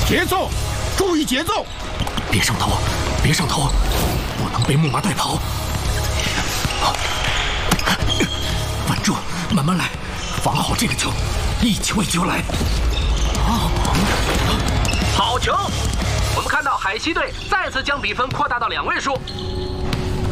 节奏，注意节奏！ 别上头，别上头，不能被木马带跑。稳住，慢慢来，防好这个球，一球一球来。 好球！我们看到海西队再次将比分扩大到2位数。